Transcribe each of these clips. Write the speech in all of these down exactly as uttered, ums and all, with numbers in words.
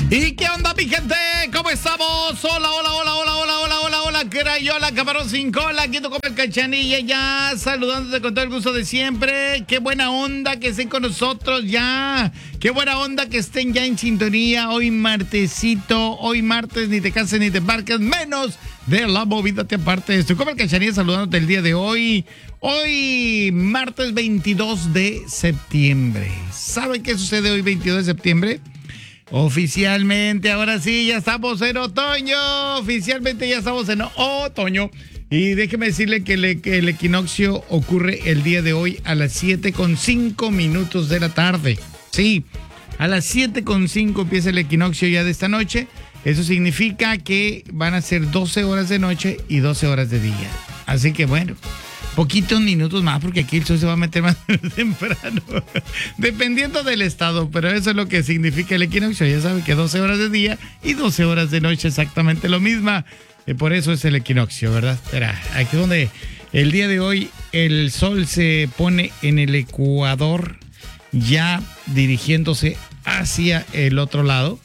¿Y qué onda, mi gente? ¿Cómo estamos? Hola, hola, hola, hola, hola, hola, hola, hola, Crayola, Camarón sin cola, quieto como el Cachanilla, ya saludándote con todo el gusto de siempre. Qué buena onda que estén con nosotros ya. Qué buena onda que estén ya en sintonía. Hoy martesito, hoy martes, ni te cases ni te embarques, menos de la movida te aparte. Estoy como el Cachanilla saludándote el día de hoy. Hoy, martes veintidós de septiembre. ¿Saben qué sucede hoy, veintidós de septiembre? Oficialmente, ahora sí, ya estamos en otoño. Oficialmente ya estamos en otoño. Y déjeme decirle que, le, que el equinoccio ocurre el día de hoy a las siete con cinco minutos de la tarde. Sí, a las siete con cinco empieza el equinoccio ya de esta noche. Eso significa que van a ser doce horas de noche y doce horas de día. Así que bueno, poquitos minutos más porque aquí el sol se va a meter más temprano, dependiendo del estado, pero eso es lo que significa el equinoccio. Ya saben que doce horas de día y doce horas de noche, exactamente lo mismo. Y por eso es el equinoccio, ¿verdad? Espera, aquí donde el día de hoy el sol se pone en el ecuador, ya dirigiéndose hacia el otro lado,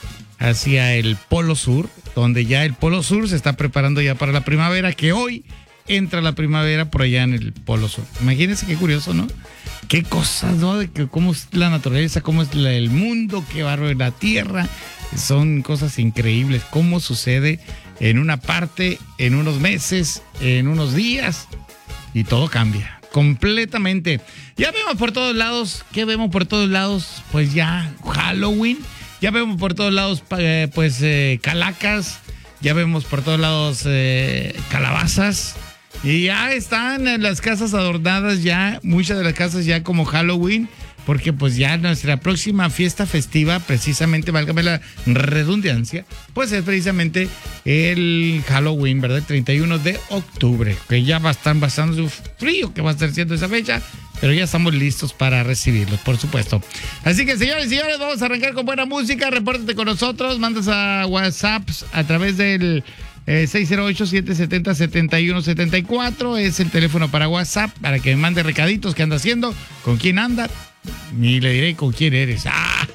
hacia el polo sur, donde ya el polo sur se está preparando ya para la primavera, que hoy entra la primavera por allá en el polo sur. Imagínense qué curioso, ¿no? Qué cosas, ¿no? De que cómo es la naturaleza, cómo es la, el mundo, qué bárbaro la tierra. Son cosas increíbles. Cómo sucede en una parte, en unos meses, en unos días, y todo cambia completamente. Ya vemos por todos lados. ¿Qué vemos por todos lados? Pues ya Halloween. Ya vemos por todos lados, eh, pues, eh, calacas. Ya vemos por todos lados eh, calabazas. Y ya están las casas adornadas ya, muchas de las casas ya como Halloween, porque pues ya nuestra próxima fiesta festiva, precisamente, válgame la redundancia, pues es precisamente el Halloween, ¿verdad? El treinta y uno de octubre, que ya va a estar bastante frío que va a estar siendo esa fecha, pero ya estamos listos para recibirlos, por supuesto. Así que, señores y señores, vamos a arrancar con buena música. Repórtate con nosotros, mandas a WhatsApp a través del Eh, seis cero ocho, siete siete cero, siete uno siete cuatro es el teléfono para WhatsApp, para que me mande recaditos, qué anda haciendo, con quién anda, ni le diré con quién eres. ¡Ah!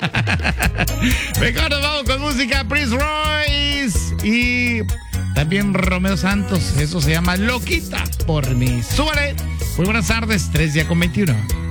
Mejor nos vamos con música. Prince Royce y también Romeo Santos. Eso se llama Loquita por mí. Súbale. Muy buenas tardes, tres ya con veintiuno.